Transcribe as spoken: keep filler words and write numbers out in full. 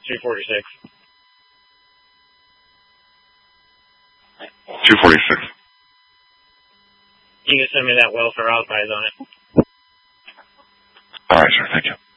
two forty-six. two forty-six. You can send me that welfare authorize on it. All right, sir. Thank you.